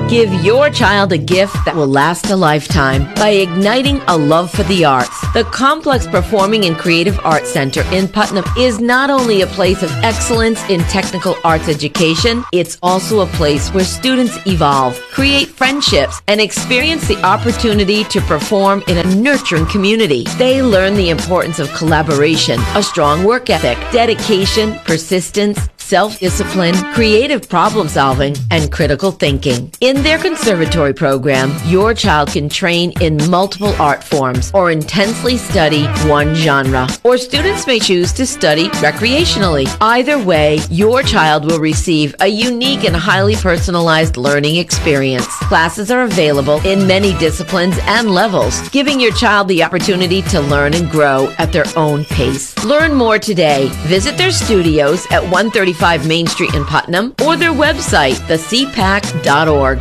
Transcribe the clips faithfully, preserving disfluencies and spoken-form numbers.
Give your child a gift that will last a lifetime by igniting a love for the arts. The Complex Performing and Creative Arts Center in Putnam is not only a place of excellence in technical arts education, it's also a place where students evolve, create friendships, and experience the opportunity to perform in a nurturing community. They learn the importance of collaboration, a strong work ethic, dedication, persistence, self-discipline, creative problem-solving, and critical thinking. In their conservatory program, your child can train in multiple art forms or intensely study one genre. Or students may choose to study recreationally. Either way, your child will receive a unique and highly personalized learning experience. Classes are available in many disciplines and levels, giving your child the opportunity to learn and grow at their own pace. Learn more today. Visit their studios at one thirty-five Main Street in Putnam or their website, the c pac dot org.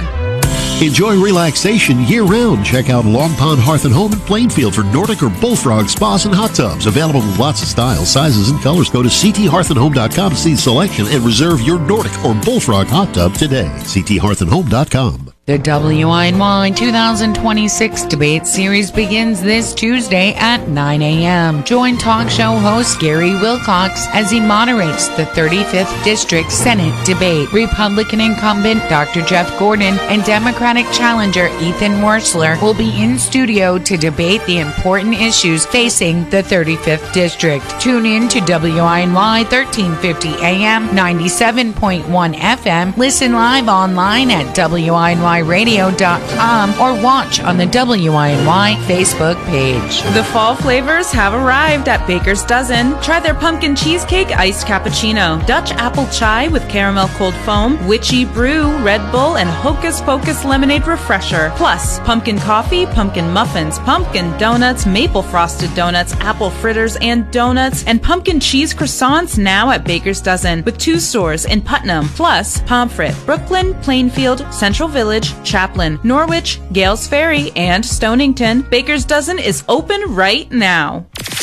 Enjoy relaxation year-round. Check out Long Pond Hearth and Home in Plainfield for Nordic or Bullfrog spas and hot tubs. Available in lots of styles, sizes, and colors. Go to c t hearth and home dot com to see the selection and reserve your Nordic or Bullfrog hot tub today. c t hearth and home dot com. The W I N Y two thousand twenty-six debate series begins this Tuesday at nine a.m. Join talk show host Gary Wilcox as he moderates the thirty-fifth District Senate debate. Republican incumbent Doctor Jeff Gordon and Democratic challenger Ethan Wursler will be in studio to debate the important issues facing the thirty-fifth District. Tune in to W I N Y thirteen fifty A M, ninety-seven point one F M. Listen live online at W I N Y radio dot com or watch on the W I N Y Facebook page. The fall flavors have arrived at Baker's Dozen. Try their pumpkin cheesecake iced cappuccino, Dutch apple chai with caramel cold foam, witchy brew, Red Bull, and Hocus Pocus lemonade refresher. Plus, pumpkin coffee, pumpkin muffins, pumpkin donuts, maple frosted donuts, apple fritters and donuts, and pumpkin cheese croissants now at Baker's Dozen with two stores in Putnam. Plus, Pomfret, Brooklyn, Plainfield, Central Village, Chaplin, Norwich, Gales Ferry, and Stonington. Baker's Dozen is open right now.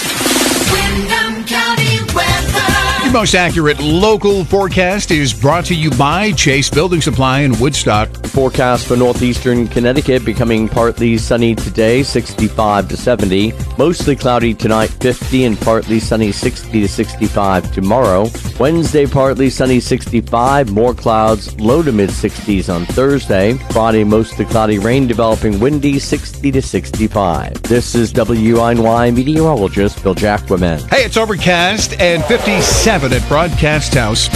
Windham County weather. Your most accurate local forecast is brought to you by Chase Building Supply in Woodstock. Forecast for northeastern Connecticut becoming partly sunny today, sixty-five to seventy. Mostly cloudy tonight, fifty, and partly sunny, sixty to sixty-five tomorrow. Wednesday, partly sunny, sixty-five. More clouds, low to mid sixties on Thursday. Friday, mostly cloudy, rain developing, windy, sixty to sixty-five. This is W I N Y meteorologist Bill Jacquemin. Hey, it's overcast and fifty-seven at Broadcast House.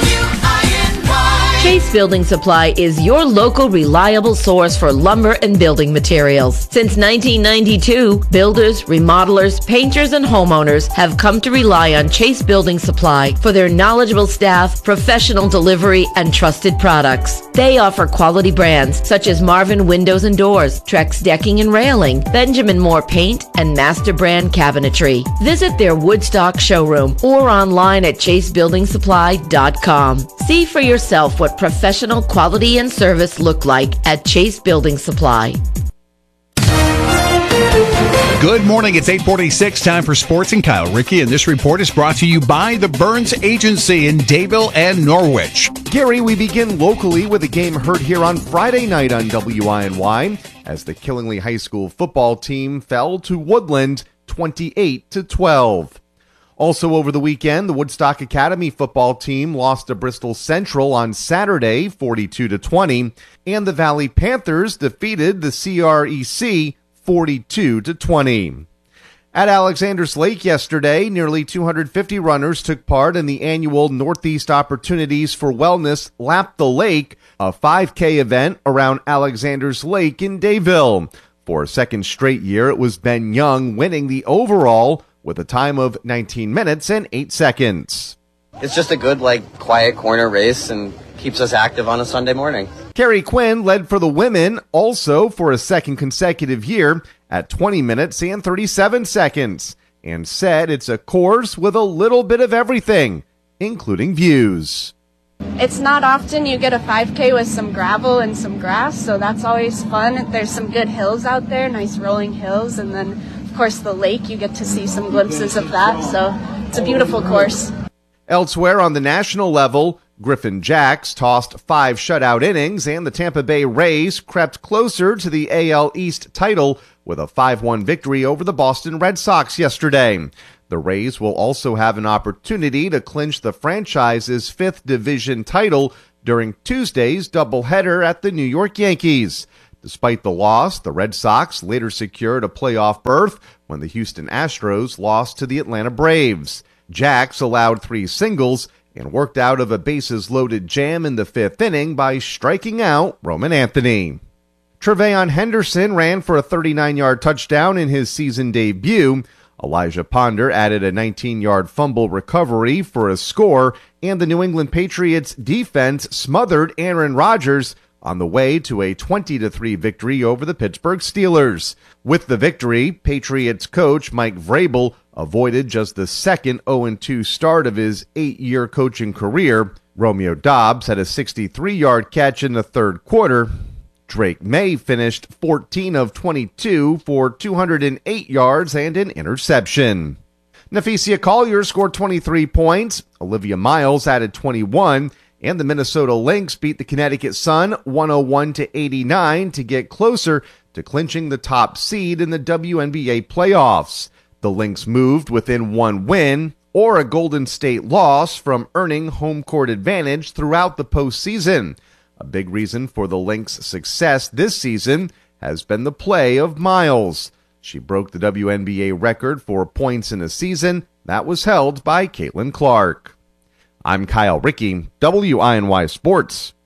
Chase Building Supply is your local reliable source for lumber and building materials. Since nineteen ninety-two, builders, remodelers, painters, and homeowners have come to rely on Chase Building Supply for their knowledgeable staff, professional delivery, and trusted products. They offer quality brands such as Marvin Windows and Doors, Trex Decking and Railing, Benjamin Moore Paint, and Master Brand Cabinetry. Visit their Woodstock showroom or online at chase building supply dot com. See for yourself what professional quality and service look like at Chase Building Supply. Good morning. It's eight forty-six, time for sports, and Kyle Rickey, and this report is brought to you by the Burns Agency in Dayville and Norwich. Gary, we begin locally with a game heard here on Friday night on W I N Y as the Killingly High School football team fell to Woodland twenty-eight to twelve. Also over the weekend, the Woodstock Academy football team lost to Bristol Central on Saturday forty-two to twenty, and the Valley Panthers defeated the C R E C forty-two to twenty. At Alexander's Lake yesterday, nearly two hundred fifty runners took part in the annual Northeast Opportunities for Wellness Lap the Lake, a five K event around Alexander's Lake in Dayville. For a second straight year, it was Ben Young winning the overall with a time of nineteen minutes and eight seconds. It's just a good, like, quiet corner race and keeps us active on a Sunday morning. Carrie Quinn led for the women also for a second consecutive year at twenty minutes and thirty-seven seconds, and said it's a course with a little bit of everything, including views. It's not often you get a five K with some gravel and some grass, so that's always fun. There's some good hills out there, nice rolling hills, and then, of course, the lake, you get to see some glimpses of that, so it's a beautiful course. Elsewhere on the national level, Griffin Jacks tossed five shutout innings, and the Tampa Bay Rays crept closer to the A L East title with a five one victory over the Boston Red Sox yesterday. The Rays will also have an opportunity to clinch the franchise's fifth division title during Tuesday's doubleheader at the New York Yankees. Despite the loss, the Red Sox later secured a playoff berth when the Houston Astros lost to the Atlanta Braves. Jacks allowed three singles and worked out of a bases-loaded jam in the fifth inning by striking out Roman Anthony. Treveon Henderson ran for a thirty-nine-yard touchdown in his season debut. Elijah Ponder added a nineteen-yard fumble recovery for a score, and the New England Patriots defense smothered Aaron Rodgers on the way to a twenty to three victory over the Pittsburgh Steelers. With the victory, Patriots coach Mike Vrabel avoided just the second oh and two start of his eight-year coaching career. Romeo Doubs had a sixty-three-yard catch in the third quarter. Drake May finished fourteen of twenty-two for two hundred eight yards and an interception. Nephesia Collier scored twenty-three points. Olivia Miles added twenty-one. And the Minnesota Lynx beat the Connecticut Sun one oh one to eighty-nine to get closer to clinching the top seed in the W N B A playoffs. The Lynx moved within one win or a Golden State loss from earning home court advantage throughout the postseason. A big reason for the Lynx' success this season has been the play of Miles. She broke the W N B A record for points in a season that was held by Caitlin Clark. I'm Kyle Rickey, W I N Y Sports.